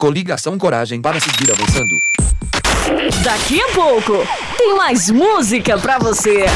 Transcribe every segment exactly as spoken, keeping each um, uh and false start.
Coligação Coragem para seguir avançando. Daqui a pouco, tem mais música pra você.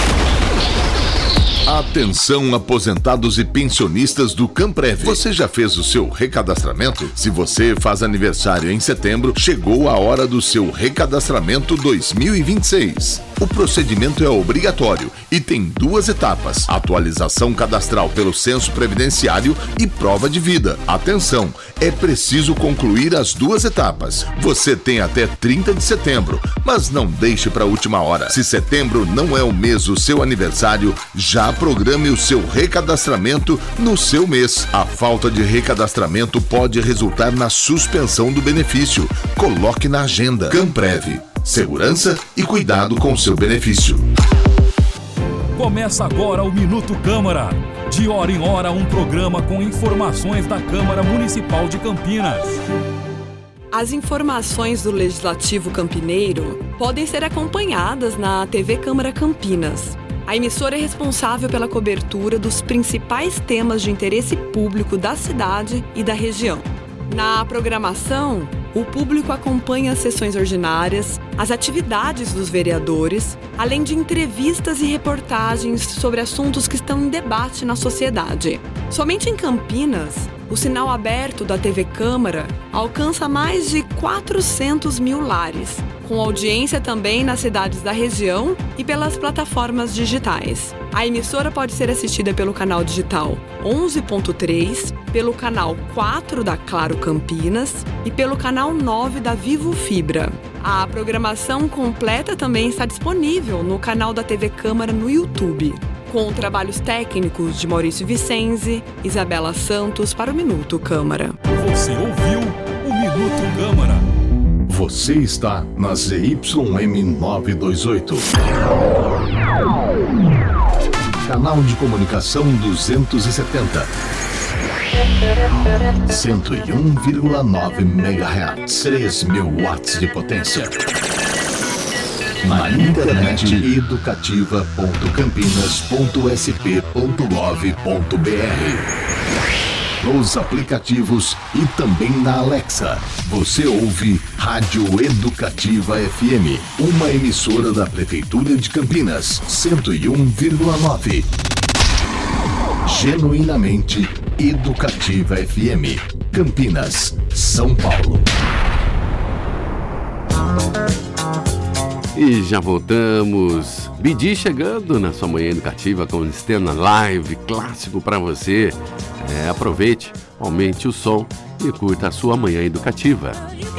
Atenção, aposentados e pensionistas do Camprev. Você já fez o seu recadastramento? Se você faz aniversário em setembro, chegou a hora do seu recadastramento dois mil e vinte e seis. O procedimento é obrigatório e tem duas etapas: atualização cadastral pelo censo previdenciário e prova de vida. Atenção, é preciso concluir as duas etapas. Você tem até trinta de setembro, mas não deixe para a última hora. Se setembro não é o mês do seu aniversário, já programe o seu recadastramento no seu mês. A falta de recadastramento pode resultar na suspensão do benefício. Coloque na agenda. Camprev. Segurança e cuidado com seu benefício. Começa agora o Minuto Câmara. De hora em hora, um programa com informações da Câmara Municipal de Campinas. As informações do Legislativo Campineiro podem ser acompanhadas na T V Câmara Campinas. A emissora é responsável pela cobertura dos principais temas de interesse público da cidade e da região. Na programação, o público acompanha as sessões ordinárias, as atividades dos vereadores, além de entrevistas e reportagens sobre assuntos que estão em debate na sociedade. Somente em Campinas, o sinal aberto da T V Câmara alcança mais de quatrocentos mil lares, com audiência também nas cidades da região e pelas plataformas digitais. A emissora pode ser assistida pelo canal digital onze ponto três, pelo canal quatro da Claro Campinas e pelo canal nove da Vivo Fibra. A programação completa também está disponível no canal da T V Câmara no YouTube, com trabalhos técnicos de Maurício Vicenzi, Isabela Santos para o Minuto Câmara. Você ouviu o Minuto Câmara. Você está na Z Y M novecentos e vinte e oito. Canal de comunicação duzentos e setenta. cento e um vírgula nove megahertz. três mil watts de potência. Na internet educativa ponto campinas ponto s p ponto gov ponto b r. Nos aplicativos e também na Alexa. Você ouve Rádio Educativa F M, uma emissora da Prefeitura de Campinas, cento e um vírgula nove. Genuinamente Educativa F M, Campinas, São Paulo. E já voltamos. Bidi chegando na sua manhã educativa com o Stena Live clássico para você. É, aproveite, aumente o som e curta a sua manhã educativa.